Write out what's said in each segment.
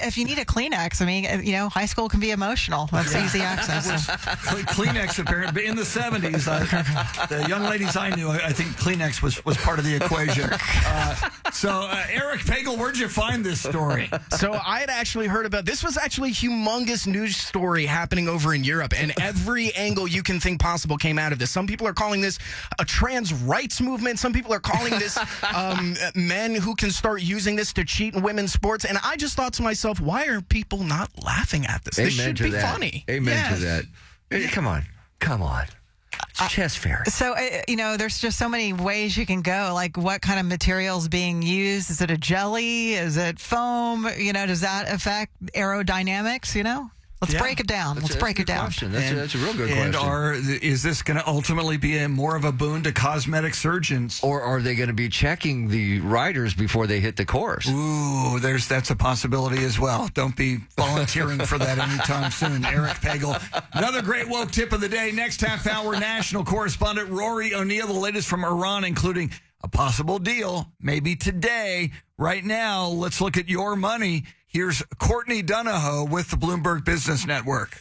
if you need a Kleenex, I mean, high school can be emotional. That's easy access. Kleenex, apparently, in the 70s, the young ladies I knew, I think Kleenex was part of the equation. Eric Pagel, where'd you find this story? So I had actually heard about this. Was actually a humongous news story happening over in Europe, and every angle you can think possible came out of this. Some people are calling this a trans rights movement. Some people are calling this men who can start using this to cheat in women's sports. And I just thought to myself, why are people not laughing at this? This should be funny. Amen to that. Hey, come on. It's chest fair. So, there's just so many ways you can go. Like, what kind of material is being used? Is it a jelly? Is it foam? Does that affect aerodynamics, Let's break it down. Let's break it down. Question. That's a real good question. And is this going to ultimately be more of a boon to cosmetic surgeons? Or are they going to be checking the riders before they hit the course? Ooh, that's a possibility as well. Don't be volunteering for that anytime soon. Eric Pagel. Another great woke tip of the day. Next half hour, national correspondent Rory O'Neill. The latest from Iran, including a possible deal, maybe today. Right now, let's look at your money. Here's Courtney Donahoe with the Bloomberg Business Network.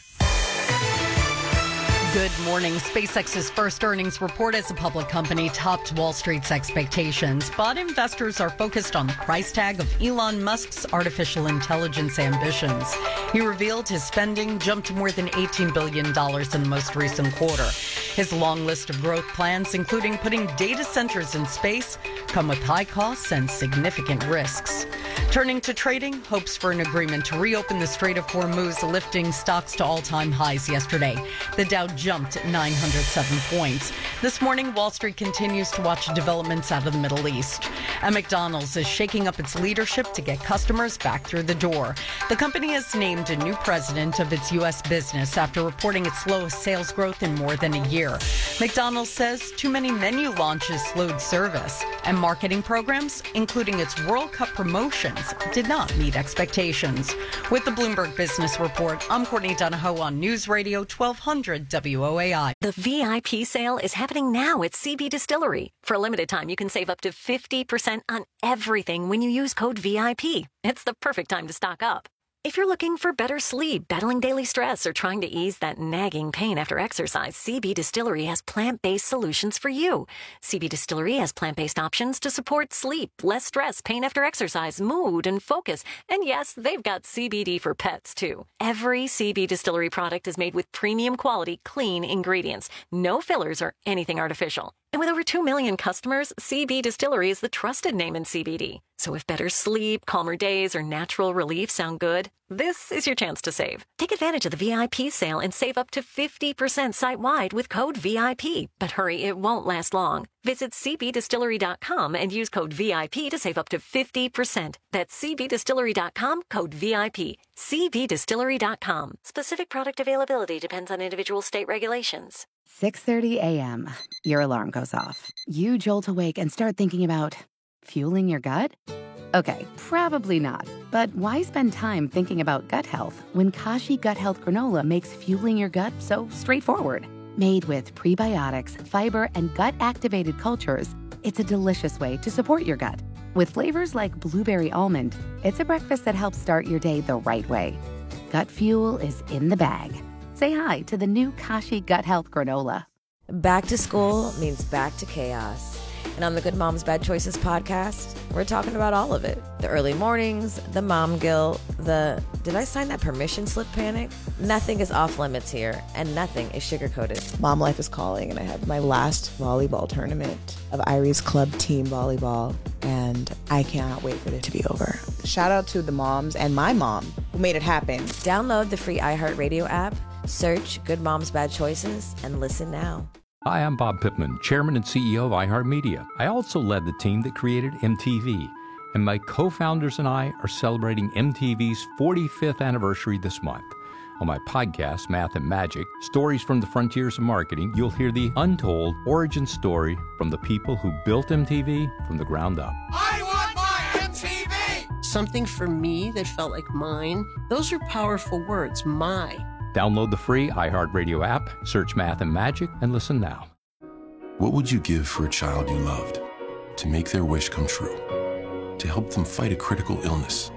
Good morning. SpaceX's first earnings report as a public company topped Wall Street's expectations, but investors are focused on the price tag of Elon Musk's artificial intelligence ambitions. He revealed his spending jumped to more than $18 billion in the most recent quarter. His long list of growth plans, including putting data centers in space, come with high costs and significant risks. Turning to trading, hopes for an agreement to reopen the Strait of Hormuz, lifting stocks to all-time highs yesterday. The Dow jumped 907 points. This morning, Wall Street continues to watch developments out of the Middle East. And McDonald's is shaking up its leadership to get customers back through the door. The company has named a new president of its U.S. business after reporting its slowest sales growth in more than a year. McDonald's says too many menu launches slowed service, and marketing programs, including its World Cup promotions, did not meet expectations. With the Bloomberg Business Report, I'm Courtney Donahoe on News Radio 1200 WOAI. The VIP sale is happening now at CB Distillery. For a limited time, you can save up to 50% on everything when you use code VIP. It's the perfect time to stock up. If you're looking for better sleep, battling daily stress, or trying to ease that nagging pain after exercise, CB Distillery has plant-based solutions for you. CB Distillery has plant-based options to support sleep, less stress, pain after exercise, mood, and focus. And yes, they've got CBD for pets, too. Every CB Distillery product is made with premium quality, clean ingredients. No fillers or anything artificial. And with over 2 million customers, CB Distillery is the trusted name in CBD. So if better sleep, calmer days, or natural relief sound good, this is your chance to save. Take advantage of the VIP sale and save up to 50% site-wide with code VIP. But hurry, it won't last long. Visit cbdistillery.com and use code VIP to save up to 50%. That's cbdistillery.com, code VIP. cbdistillery.com. Specific product availability depends on individual state regulations. 6:30 a.m. Your alarm goes off. You jolt awake and start thinking about fueling your gut? Okay, probably not. But why spend time thinking about gut health when Kashi Gut Health Granola makes fueling your gut so straightforward? Made with prebiotics, fiber, and gut-activated cultures, it's a delicious way to support your gut. With flavors like blueberry almond, it's a breakfast that helps start your day the right way. Gut fuel is in the bag. Say hi to the new Kashi Gut Health Granola. Back to school means back to chaos. And on the Good Moms Bad Choices podcast, we're talking about all of it. The early mornings, the mom guilt, the did I sign that permission slip panic? Nothing is off limits here, and nothing is sugar-coated. Mom life is calling, and I have my last volleyball tournament of Irie's club team volleyball, and I cannot wait for it to be over. Shout out to the moms and my mom who made it happen. Download the free iHeartRadio app, search Good Moms Bad Choices, and listen now. Hi, I'm Bob Pittman, Chairman and CEO of iHeartMedia. I also led the team that created MTV, and my co-founders and I are celebrating MTV's 45th anniversary this month. On my podcast, Math and Magic, Stories from the Frontiers of Marketing, you'll hear the untold origin story from the people who built MTV from the ground up. I want my MTV! Something for me that felt like mine. Those are powerful words, my. Download the free iHeartRadio app, search Math and Magic, and listen now. What would you give for a child you loved? To make their wish come true? To help them fight a critical illness?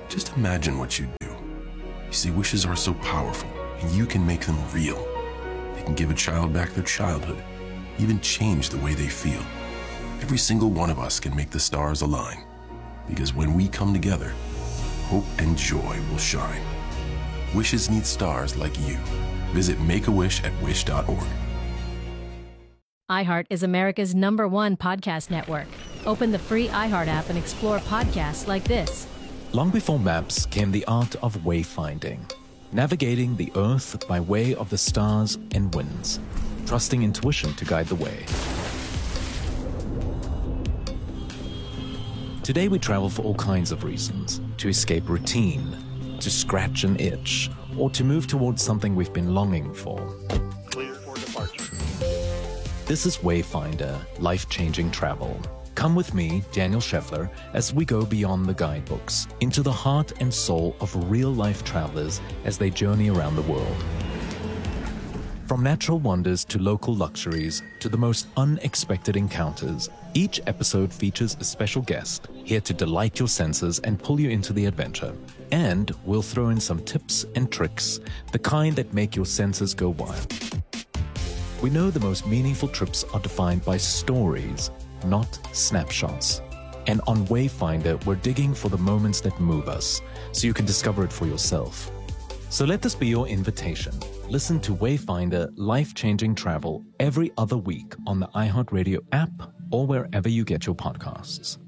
Just imagine what you'd do. You see, wishes are so powerful, and you can make them real. They can give a child back their childhood, even change the way they feel. Every single one of us can make the stars align, because when we come together, hope and joy will shine. Wishes need stars like you. Visit Make-A-Wish at wish.org. iHeart is America's #1 podcast network. Open the free iHeart app and explore podcasts like this. Long before maps came the art of wayfinding, navigating the earth by way of the stars and winds, trusting intuition to guide the way. Today we travel for all kinds of reasons: to escape routine, to scratch an itch, or to move towards something we've been longing for. Clear for departure. This is Wayfinder, life-changing travel. Come with me, Daniel Scheffler, as we go beyond the guidebooks, into the heart and soul of real-life travelers as they journey around the world. From natural wonders to local luxuries to the most unexpected encounters, each episode features a special guest here to delight your senses and pull you into the adventure. And we'll throw in some tips and tricks, the kind that make your senses go wild. We know the most meaningful trips are defined by stories, not snapshots. And on Wayfinder, we're digging for the moments that move us, so you can discover it for yourself. So let this be your invitation. Listen to Wayfinder Life-Changing Travel every other week on the iHeartRadio app or wherever you get your podcasts.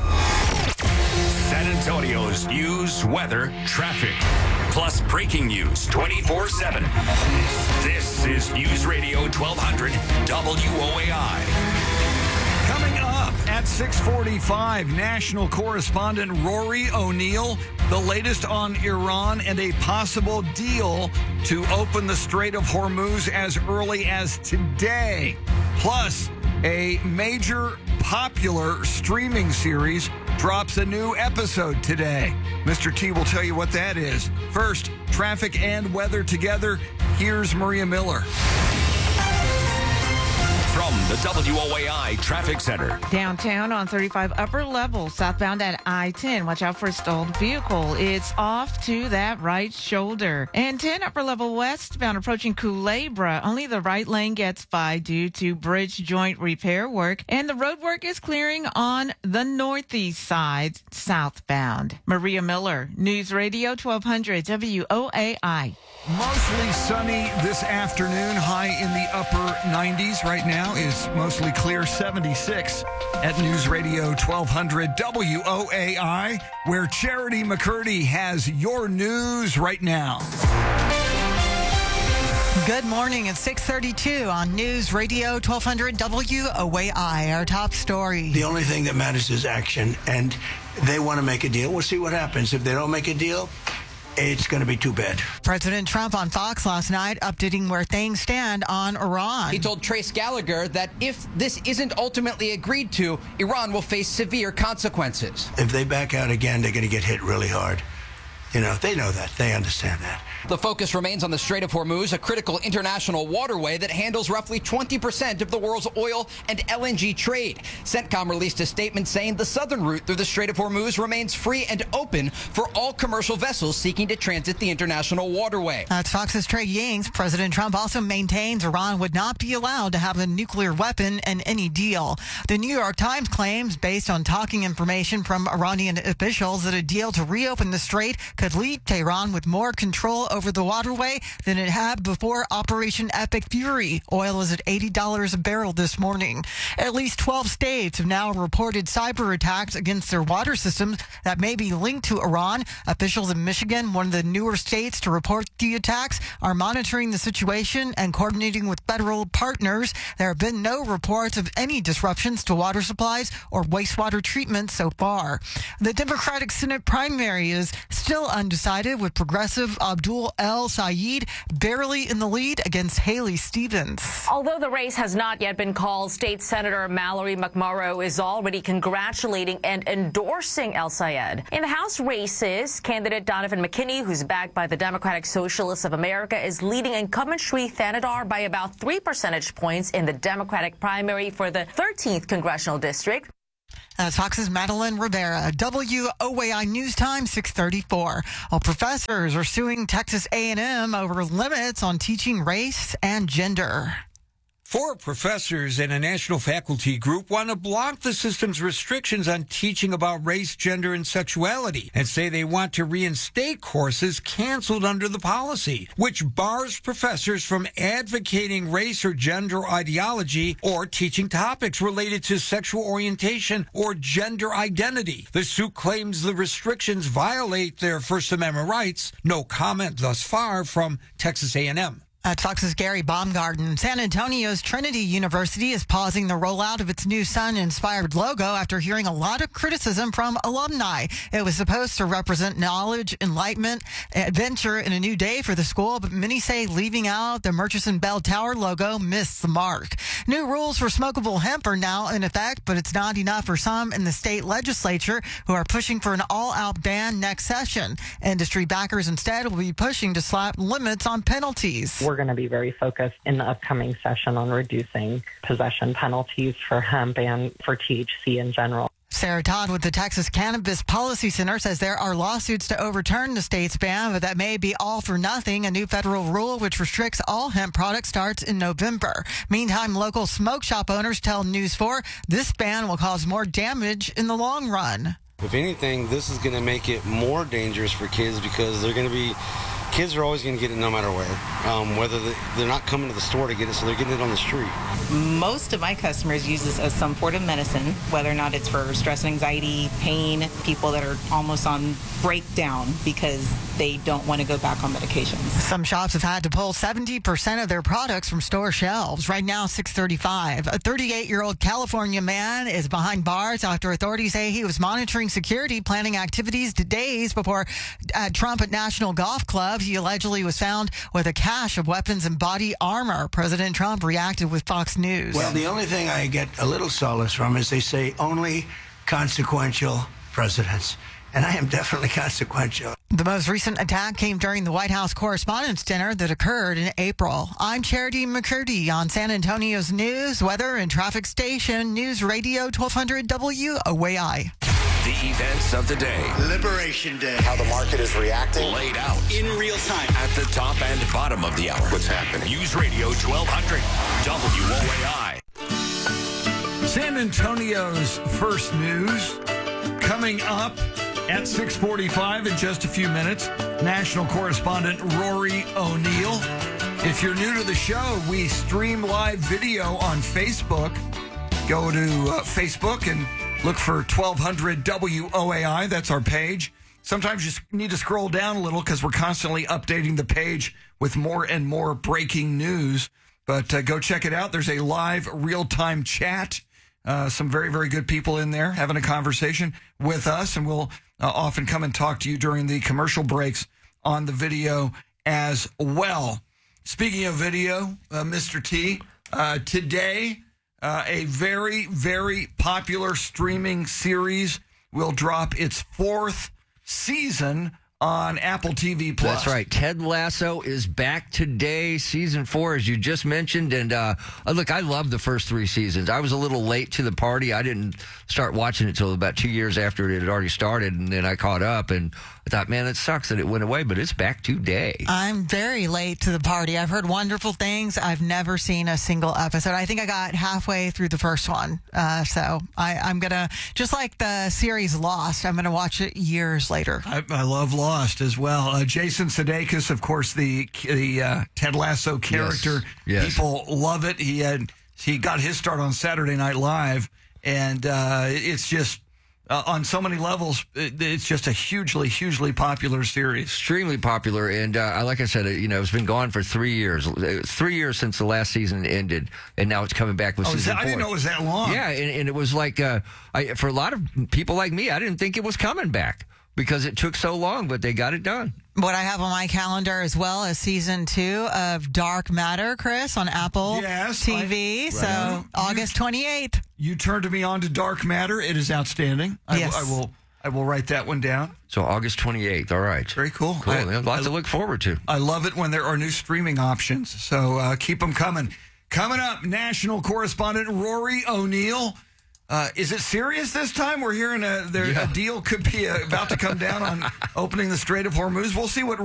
San Antonio's news, weather, traffic, plus breaking news 24/7. This is News Radio 1200 WOAI. Coming up at 6:45, national correspondent Rory O'Neill, the latest on Iran and a possible deal to open the Strait of Hormuz as early as today. Plus, a major popular streaming series drops a new episode today. Mr. T will tell you what that is. First, traffic and weather together. Here's Maria Miller. From the WOAI Traffic Center. Downtown on 35 upper level, southbound at I-10. Watch out for a stalled vehicle. It's off to that right shoulder. And 10 upper level westbound approaching Culebra. Only the right lane gets by due to bridge joint repair work. And the road work is clearing on the northeast side, southbound. Maria Miller, News Radio 1200 WOAI. Mostly sunny this afternoon, high in the upper 90s. Right now is mostly clear, 76 at News Radio 1200 WOAI, where Charity McCurdy has your news right now. Good morning. It's 6:32 on News Radio 1200 WOAI. Our top story. The only thing that matters is action, and they want to make a deal. We'll see what happens. If they don't make a deal, it's going to be too bad. President Trump on Fox last night updating where things stand on Iran. He told Trace Gallagher that if this isn't ultimately agreed to, Iran will face severe consequences. If they back out again, they're going to get hit really hard. You know, they know that. They understand that. The focus remains on the Strait of Hormuz, a critical international waterway that handles roughly 20% of the world's oil and LNG trade. CENTCOM released a statement saying the southern route through the Strait of Hormuz remains free and open for all commercial vessels seeking to transit the international waterway. That's Fox's Trey Yings. President Trump also maintains Iran would not be allowed to have a nuclear weapon in any deal. The New York Times claims, based on talking information from Iranian officials, that a deal to reopen the strait could leave Tehran with more control over the waterway than it had before Operation Epic Fury. Oil was at $80 a barrel this morning. At least 12 states have now reported cyber attacks against their water systems that may be linked to Iran. Officials in Michigan, one of the newer states to report the attacks, are monitoring the situation and coordinating with federal partners. There have been no reports of any disruptions to water supplies or wastewater treatment so far. The Democratic Senate primary is still undecided, with progressive Abdul El Sayed barely in the lead against Haley Stevens. Although the race has not yet been called, State Senator Mallory McMurrow is already congratulating and endorsing El Sayed. In the House races, candidate Donovan McKinney, who's backed by the Democratic Socialists of America, is leading incumbent Sri Thanadar by about 3 percentage points in the Democratic primary for the 13th congressional district. Fox's Madeline Rivera. WOAI News Time, 6:34. Well, professors are suing Texas A&M over limits on teaching race and gender. 4 professors and a national faculty group want to block the system's restrictions on teaching about race, gender, and sexuality and say they want to reinstate courses canceled under the policy, which bars professors from advocating race or gender ideology or teaching topics related to sexual orientation or gender identity. The suit claims the restrictions violate their First Amendment rights. No comment thus far from Texas A&M. Fox's Gary Baumgarten. San Antonio's Trinity University is pausing the rollout of its new sun-inspired logo after hearing a lot of criticism from alumni. It was supposed to represent knowledge, enlightenment, adventure, and a new day for the school, but many say leaving out the Murchison Bell Tower logo missed the mark. New rules for smokable hemp are now in effect, but it's not enough for some in the state legislature who are pushing for an all-out ban next session. Industry backers instead will be pushing to slap limits on penalties. We're going to be very focused in the upcoming session on reducing possession penalties for hemp and for THC in general. Sarah Todd with the Texas Cannabis Policy Center says there are lawsuits to overturn the state's ban, but that may be all for nothing. A new federal rule which restricts all hemp products starts in November. Meantime, local smoke shop owners tell News 4 this ban will cause more damage in the long run. If anything, this is going to make it more dangerous for kids because kids are always going to get it no matter where, they're not coming to the store to get it, so they're getting it on the street. Most of my customers use this as some sort of medicine, whether or not it's for stress and anxiety, pain, people that are almost on breakdown because they don't want to go back on medications. Some shops have had to pull 70% of their products from store shelves. Right now, 6:35. A 38-year-old California man is behind bars after authorities say he was monitoring security, planning activities days before Trump at National Golf Club. He allegedly was found with a cache of weapons and body armor. President Trump reacted with Fox News. Well, the only thing I get a little solace from is they say only consequential presidents. And I am definitely consequential. The most recent attack came during the White House Correspondents' Dinner that occurred in April. I'm Charity McCurdy on San Antonio's news, weather, and traffic station, News Radio 1200 WOAI. The events of the day. Liberation Day. How the market is reacting. Laid out. In real time. At the top and bottom of the hour. What's happening? News Radio 1200 WOAI. San Antonio's first news coming up at 6:45 in just a few minutes. National correspondent Rory O'Neill. If you're new to the show, we stream live video on Facebook. Go to Facebook and look for 1200 WOAI. That's our page. Sometimes you need to scroll down a little because we're constantly updating the page with more and more breaking news. But go check it out. There's a live real-time chat. Some very, very good people in there having a conversation with us. And we'll often come and talk to you during the commercial breaks on the video as well. Speaking of video, Mr. T, today... a very, very popular streaming series will drop its 4th season on Apple TV+. That's right. Ted Lasso is back today, season 4, as you just mentioned. And look, I love the first 3 seasons. I was a little late to the party. I didn't start watching it until about 2 years after it had already started, and then I caught up, and I thought, man, it sucks that it went away, but it's back today. I'm very late to the party. I've heard wonderful things. I've never seen a single episode. I think I got halfway through the first one. So I'm going to, just like the series Lost, I'm going to watch it years later. I love Lost as well. Jason Sudeikis, of course, the Ted Lasso character. Yes. People love it. He got his start on Saturday Night Live, and it's just... on so many levels, it's just a hugely, hugely popular series. Extremely popular. And like I said, it's been gone for 3 years. 3 years since the last season ended, and now it's coming back with season 4. I didn't know it was that long. Yeah, and it was like, for a lot of people like me, I didn't think it was coming back because it took so long, but they got it done. What I have on my calendar as well is season 2 of Dark Matter, Chris, on Apple TV. So August 28th. You turned me on to Dark Matter. It is outstanding. Yes. I will write that one down. So August 28th. All right. Very cool. Cool. Lots to look forward to. I love it when there are new streaming options. So keep them coming. Coming up, national correspondent Rory O'Neill. Is it serious this time? We're hearing a deal could be about to come down on opening the Strait of Hormuz. We'll see what